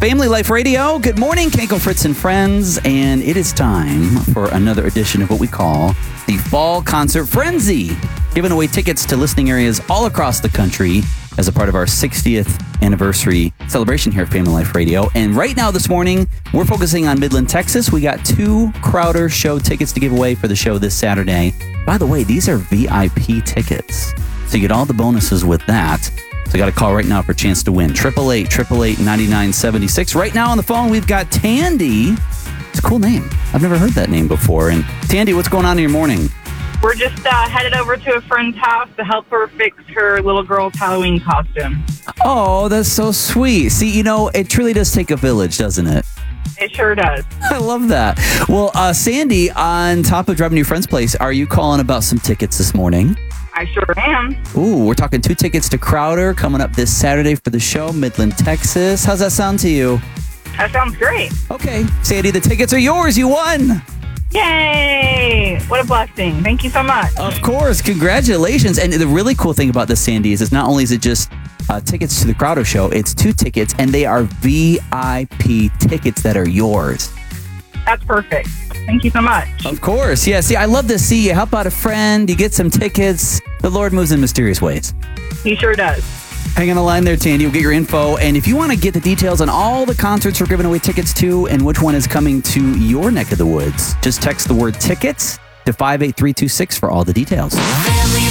Family Life Radio. Good morning, Kanko, Fritz, and friends. And it is time for another edition of what we call the Fall Concert Frenzy, giving away tickets to listening areas all across the country as a part of our 60th anniversary celebration here at Family Life Radio. And right now this morning, we're focusing on Midland, Texas. We got 2 Crowder show tickets to give away for the show this Saturday. By the way, these are VIP tickets, so you get all the bonuses with that. So you got to call right now for a chance to win. 888-888-9976. Right now on the phone, we've got Tandy. It's a cool name. I've never heard that name before. And Tandy, what's going on in your morning? We're just headed over to a friend's house to help her fix her little girl's Halloween costume. Oh, that's so sweet. See, you know, it truly does take a village, doesn't it? It sure does. I love that. Well, Sandy, on top of driving to your friend's place, are you calling about some tickets this morning? I sure am. Ooh, we're talking 2 tickets to Crowder coming up this Saturday for the show, Midland, Texas. How's that sound to you? That sounds great. Okay, Sandy, the tickets are yours. You won. Yay! What a blessing. Thank you so much. Of course. Congratulations. And the really cool thing about this, Sandy, is not only is it just tickets to the Crowder show, it's 2 tickets, and they are VIP tickets that are yours. That's perfect. Thank you so much. Of course. Yeah, see, I love to see you help out a friend, you get some tickets. The Lord moves in mysterious ways. He sure does. Hang on the line there, Tandy. We'll get your info. And if you want to get the details on all the concerts we're giving away tickets to and which one is coming to your neck of the woods, just text the word tickets to 58326 for all the details. Family